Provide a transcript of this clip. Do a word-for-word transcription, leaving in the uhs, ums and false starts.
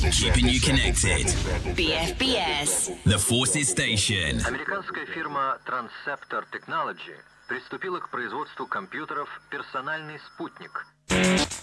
Keeping you connected. би эф би эс. The Forces Station. Американская фирма Transceptor Technology приступила к производству компьютеров «Персональный спутник».